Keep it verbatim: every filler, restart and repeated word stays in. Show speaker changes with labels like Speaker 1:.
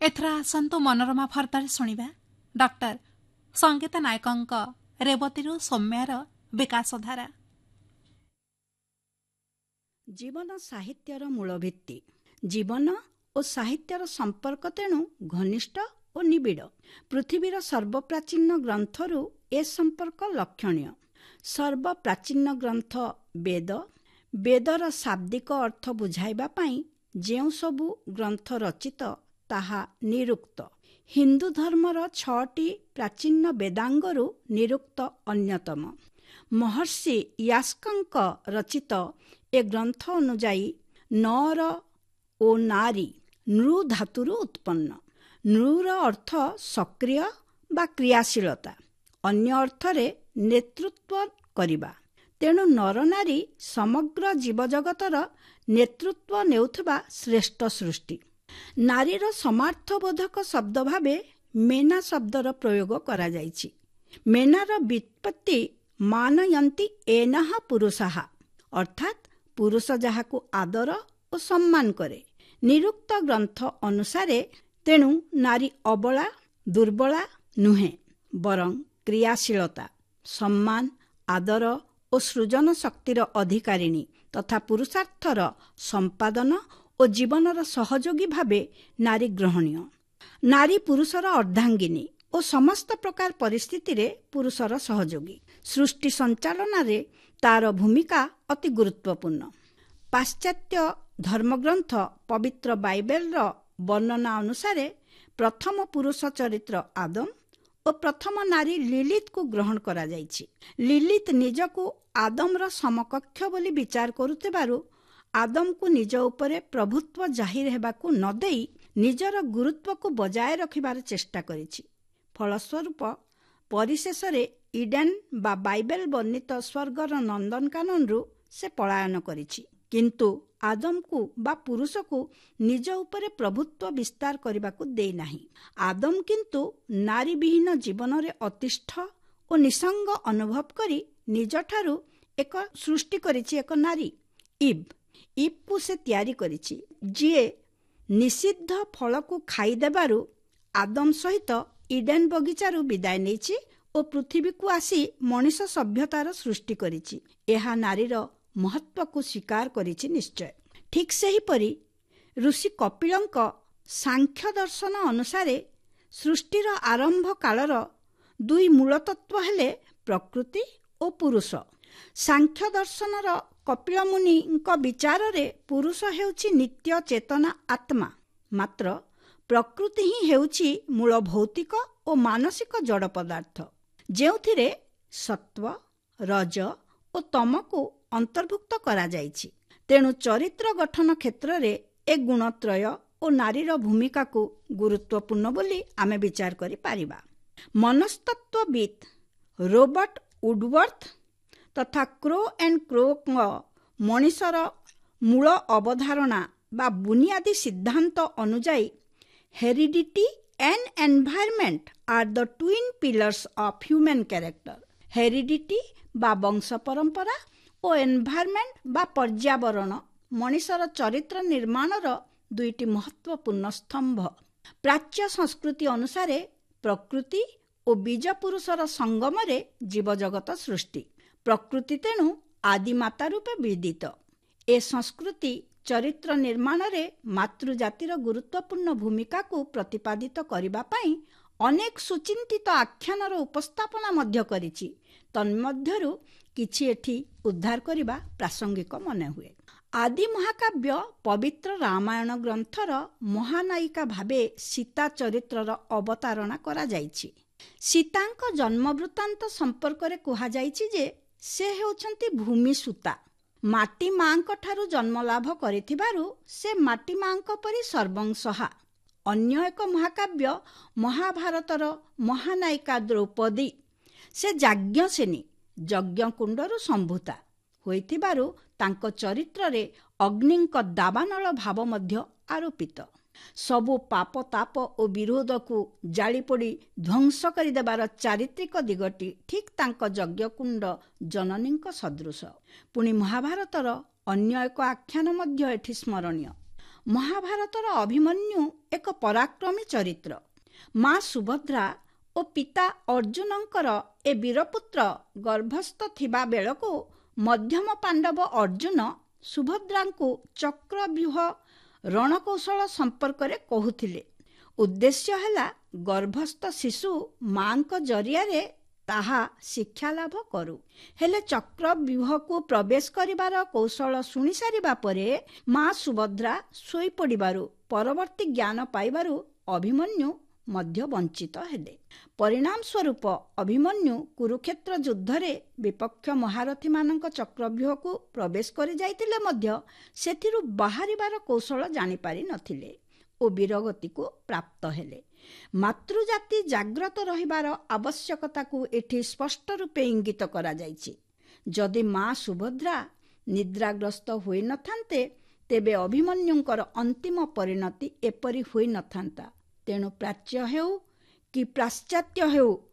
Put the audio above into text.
Speaker 1: ଏଥର ଆସନ୍ତୁ ମନୋରମା ଫର୍ଦ୍ଦରେ ଶୁଣିବା ଡକ୍ଟର ସଙ୍ଗୀତା ନାୟକଙ୍କ ରେବତୀରୁ ସୌମ୍ୟାର ବିକାଶଧାରା।
Speaker 2: ଜୀବନ ସାହିତ୍ୟର ମୂଳଭିତ୍ତି। ଜୀବନ ଓ ସାହିତ୍ୟର ସମ୍ପର୍କ ତେଣୁ ଘନିଷ୍ଠ ଓ ନିବିଡ଼। ପୃଥିବୀର ସର୍ବପ୍ରାଚୀନ ଗ୍ରନ୍ଥରୁ ଏ ସମ୍ପର୍କ ଲକ୍ଷଣୀୟ। ସର୍ବପ୍ରାଚୀନ ଗ୍ରନ୍ଥ ବେଦ। ବେଦର ଶାବ୍ଦିକ ଅର୍ଥ ବୁଝାଇବା ପାଇଁ ଯେଉଁ ସବୁ ଗ୍ରନ୍ଥ ରଚିତ ତାହା ନିରୁକ୍ତ। ହିନ୍ଦୁ ଧର୍ମର ଛଅଟି ପ୍ରାଚୀନ ବେଦାଙ୍ଗରୁ ନିରୁକ୍ତ ଅନ୍ୟତମ। ମହର୍ଷି ୟାସ୍କଙ୍କ ରଚିତ ଏ ଗ୍ରନ୍ଥ ଅନୁଯାୟୀ ନର ଓ ନାରୀ ନୃ ଧାତୁରୁ ଉତ୍ପନ୍ନ। ନୃର ଅର୍ଥ ସକ୍ରିୟ ବା କ୍ରିୟାଶୀଳତା, ଅନ୍ୟ ଅର୍ଥରେ ନେତୃତ୍ୱ କରିବା। ତେଣୁ ନରନାରୀ ସମଗ୍ର ଜୀବଜଗତର ନେତୃତ୍ୱ ନେଉଥିବା ଶ୍ରେଷ୍ଠ ସୃଷ୍ଟି। ନାରୀର ସମାର୍ଥବୋଧକ ଶବ୍ଦ ଭାବେ ମେନା ଶବ୍ଦର ପ୍ରୟୋଗ କରାଯାଇଛି। ମେନାର ବ୍ୟୁତ୍ପତ୍ତି ମାନୟନ୍ତି ଏନଃ ପୁରୁଷାଃ, ଅର୍ଥାତ୍ ପୁରୁଷ ଯାହାକୁ ଆଦର ଓ ସମ୍ମାନ କରେ। ନିରୁକ୍ତ ଗ୍ରନ୍ଥ ଅନୁସାରେ ତେଣୁ ନାରୀ ଅବଳା ଦୁର୍ବଳା ନୁହେଁ, ବରଂ କ୍ରିୟାଶୀଳତା, ସମ୍ମାନ, ଆଦର ଓ ସୃଜନ ଶକ୍ତିର ଅଧିକାରିଣୀ ତଥା ପୁରୁଷାର୍ଥର ସମ୍ପାଦନ ଓ ଜୀବନର ସହଯୋଗୀ ଭାବେ ନାରୀ ଗ୍ରହଣୀୟ। ନାରୀ ପୁରୁଷର ଅର୍ଦ୍ଧାଙ୍ଗିନୀ ଓ ସମସ୍ତ ପ୍ରକାର ପରିସ୍ଥିତିରେ ପୁରୁଷର ସହଯୋଗୀ। ସୃଷ୍ଟି ସଞ୍ଚାଳନାରେ ତାର ଭୂମିକା ଅତି ଗୁରୁତ୍ୱପୂର୍ଣ୍ଣ। ପାଶ୍ଚାତ୍ୟ ଧର୍ମଗ୍ରନ୍ଥ ପବିତ୍ର ବାଇବେଲର ବର୍ଣ୍ଣନା ଅନୁସାରେ ପ୍ରଥମ ପୁରୁଷ ଚରିତ୍ର ଆଦମ ଓ ପ୍ରଥମ ନାରୀ ଲିଲିଥକୁ ଗ୍ରହଣ କରାଯାଇଛି। ଲିଲିଥ ନିଜକୁ ଆଦମର ସମକକ୍ଷ ବୋଲି ବିଚାର କରୁଥିବାରୁ ଆଦମକୁ ନିଜ ଉପରେ ପ୍ରଭୁତ୍ୱ ଜାହିର ହେବାକୁ ନ ଦେଇ ନିଜର ଗୁରୁତ୍ୱକୁ ବଜାୟ ରଖିବାର ଚେଷ୍ଟା କରିଛି। ଫଳସ୍ୱରୂପ ପରିଶେଷରେ ଇଡେନ୍ ବା ବାଇବେଲ ବର୍ଣ୍ଣିତ ସ୍ୱର୍ଗର ନନ୍ଦନକାନନରୁ ସେ ପଳାୟନ କରିଛି। କିନ୍ତୁ ଆଦମକୁ ବା ପୁରୁଷକୁ ନିଜ ଉପରେ ପ୍ରଭୁତ୍ୱ ବିସ୍ତାର କରିବାକୁ ଦେଇନାହିଁ। ଆଦମ କିନ୍ତୁ ନାରୀବିହୀନ ଜୀବନରେ ଅତିଷ୍ଠ ଓ ନିଃସଙ୍ଗ ଅନୁଭବ କରି ନିଜଠାରୁ ଏକ ସୃଷ୍ଟି କରିଛି ଏକ ନାରୀ ଇଭ୍। ଇଭ୍କୁ ସେ ତିଆରି କରିଛି, ଯିଏ ନିଷିଦ୍ଧ ଫଳକୁ ଖାଇଦେବାରୁ ଆଦମ ସହିତ ଇଡେନ୍ ବଗିଚାରୁ ବିଦାୟ ନେଇଛି ଓ ପୃଥିବୀକୁ ଆସି ମଣିଷ ସଭ୍ୟତାର ସୃଷ୍ଟି କରିଛି। ଏହା ନାରୀର ମହତ୍ୱକୁ ସ୍ୱୀକାର କରିଛି ନିଶ୍ଚୟ। ଠିକ୍ ସେହିପରି ଋଷି କପିଳଙ୍କ ସାଂଖ୍ୟ ଦର୍ଶନ ଅନୁସାରେ ସୃଷ୍ଟିର ଆରମ୍ଭ କାଳର ଦୁଇ ମୂଳତତ୍ତ୍ୱ ହେଲେ ପ୍ରକୃତି ଓ ପୁରୁଷ। ସାଂଖ୍ୟ ଦର୍ଶନର କପିଳ ମୁନିଙ୍କ ବିଚାରରେ ପୁରୁଷ ହେଉଛି ନିତ୍ୟ ଚେତନା ଆତ୍ମା, ମାତ୍ର ପ୍ରକୃତି ହିଁ ହେଉଛି ମୂଳ ଭୌତିକ ଓ ମାନସିକ ଜଡ଼ ପଦାର୍ଥ, ଯେଉଁଥିରେ ସତ୍ୱ, ରଜ ଓ ତମକୁ ଅନ୍ତର୍ଭୁକ୍ତ କରାଯାଇଛି। ତେଣୁ ଚରିତ୍ର ଗଠନ କ୍ଷେତ୍ରରେ ଏ ଗୁଣତ୍ରୟ ଓ ନାରୀର ଭୂମିକାକୁ ଗୁରୁତ୍ୱପୂର୍ଣ୍ଣ ବୋଲି ଆମେ ବିଚାର କରିପାରିବା। ମନସ୍ତତ୍ତ୍ୱବିତ୍ ରୋବର୍ଟ ଉଡୱର୍ଥ ତଥା କ୍ରୋ ଏଣ୍ଡ କ୍ରୋଙ୍କ ମଣିଷର ମୂଳ ଅବଧାରଣା ବା ବୁନିଆଦୀ ସିଦ୍ଧାନ୍ତ ଅନୁଯାୟୀ heredity and environment R the twin pillars of human character. Heredity ବା ବଂଶ ପରମ୍ପରା ଓ ଏନଭାୟରମେଣ୍ଟ ବା ପର୍ଯ୍ୟାବରଣ ମଣିଷର ଚରିତ୍ର ନିର୍ମାଣର ଦୁଇଟି ମହତ୍ୱପୂର୍ଣ୍ଣ ସ୍ତମ୍ଭ। ପ୍ରାଚ୍ୟ ସଂସ୍କୃତି ଅନୁସାରେ ପ୍ରକୃତି ଓ ବୀଜ ପୁରୁଷର ସଙ୍ଗମରେ ଜୀବଜଗତ ସୃଷ୍ଟି। ପ୍ରକୃତି ତେଣୁ ଆଦିମାତା ରୂପେ ବିଦିତ। ଏ ସଂସ୍କୃତି ଚରିତ୍ର ନିର୍ମାଣରେ ମାତୃଜାତିର ଗୁରୁତ୍ୱପୂର୍ଣ୍ଣ ଭୂମିକାକୁ ପ୍ରତିପାଦିତ କରିବା ପାଇଁ ଅନେକ ସୁଚିନ୍ତିତ ଆଖ୍ୟାନର ଉପସ୍ଥାପନା ମଧ୍ୟ କରିଛି। ତନ୍ମଧ୍ୟରୁ କିଛି ଏଠି ଉଦ୍ଧାର କରିବା ପ୍ରାସଙ୍ଗିକ ମନେହୁଏ। ଆଦି ମହାକାବ୍ୟ ପବିତ୍ର ରାମାୟଣ ଗ୍ରନ୍ଥର ମହାନାୟିକା ଭାବେ ସୀତା ଚରିତ୍ରର ଅବତାରଣା କରାଯାଇଛି। ସୀତାଙ୍କ ଜନ୍ମ ବୃତ୍ତାନ୍ତ ସମ୍ପର୍କରେ କୁହାଯାଇଛି ଯେ ସେ ହେଉଛନ୍ତି ଭୂମି ସୂତା। ମାଟି ମାଆଙ୍କଠାରୁ ଜନ୍ମଲାଭ କରିଥିବାରୁ ସେ ମାଟି ମାଆଙ୍କ ପରି ସର୍ବଂସହା। ଅନ୍ୟ ଏକ ମହାକାବ୍ୟ ମହାଭାରତର ମହାନାୟିକା ଦ୍ରୌପଦୀ ସେ ଯାଜ୍ଞସେନୀ, ଯଜ୍ଞକୁଣ୍ଡରୁ ସମ୍ଭୂତା ହୋଇଥିବାରୁ ତାଙ୍କ ଚରିତ୍ରରେ ଅଗ୍ନିଙ୍କ ଦାବାନଳ ଭାବ ମଧ୍ୟ ଆରୋପିତ। ସବୁ ପାପ ତାପ ଓ ବିରୋଧକୁ ଜାଳିପୋଡ଼ି ଧ୍ୱଂସ କରିଦେବାର ଚାରିତ୍ରିକ ଦିଗଟି ଠିକ୍ ତାଙ୍କ ଯଜ୍ଞକୁଣ୍ଡ ଜନନୀଙ୍କ ସଦୃଶ। ପୁଣି ମହାଭାରତର ଅନ୍ୟ ଏକ ଆଖ୍ୟାନ ମଧ୍ୟ ଏଠି ସ୍ମରଣୀୟ। ମହାଭାରତର ଅଭିମନ୍ୟୁ ଏକ ପରାକ୍ରମୀ ଚରିତ୍ର। ମା ସୁଭଦ୍ରା ଓ ପିତା ଅର୍ଜୁନଙ୍କର ଏ ବୀରପୁତ୍ର ଗର୍ଭସ୍ଥ ଥିବା ବେଳକୁ ମଧ୍ୟମ ପାଣ୍ଡବ ଅର୍ଜୁନ ସୁଭଦ୍ରାଙ୍କୁ ଚକ୍ରବ୍ୟୁହ ରଣକୌଶଳ ସମ୍ପର୍କରେ କହୁଥିଲେ। ଉଦ୍ଦେଶ୍ୟ ହେଲା ଗର୍ଭସ୍ଥ ଶିଶୁ ମାଙ୍କ ଜରିଆରେ ତାହା ଶିକ୍ଷାଲାଭ କରୁ। ହେଲେ ଚକ୍ରବ୍ୟୁହକୁ ପ୍ରବେଶ କରିବାର କୌଶଳ ଶୁଣିସାରିବା ପରେ ମା ସୁଭଦ୍ରା ଶୋଇପଡ଼ିବାରୁ ପରବର୍ତ୍ତୀ ଜ୍ଞାନ ପାଇବାରୁ ଅଭିମନ୍ୟୁ ମଧ୍ୟ ବଞ୍ଚିତ ହେଲେ। ପରିଣାମ ସ୍ୱରୂପ ଅଭିମନ୍ୟୁ କୁରୁକ୍ଷେତ୍ର ଯୁଦ୍ଧରେ ବିପକ୍ଷ ମହାରଥୀମାନଙ୍କ ଚକ୍ରବ୍ୟୁହକୁ ପ୍ରବେଶ କରି ଯାଇଥିଲେ ମଧ୍ୟ ସେଥିରୁ ବାହାରିବାର କୌଶଳ ଜାଣିପାରି ନଥିଲେ ଓ ବୀରଗତିକୁ ପ୍ରାପ୍ତ ହେଲେ। ମାତୃଜାତି ଜାଗ୍ରତ ରହିବାର ଆବଶ୍ୟକତାକୁ ଏଠି ସ୍ପଷ୍ଟ ରୂପେ ଇଙ୍ଗିତ କରାଯାଇଛି। ଯଦି ମା ସୁଭଦ୍ରା ନିଦ୍ରାଗ୍ରସ୍ତ ହୋଇନଥାନ୍ତେ ତେବେ ଅଭିମନ୍ୟୁଙ୍କର ଅନ୍ତିମ ପରିଣତି ଏପରି ହୋଇନଥାନ୍ତା। ତେଣୁ ପ୍ରାଚ୍ୟ ହେଉ କି ପାଶ୍ଚାତ୍ୟ ହେଉ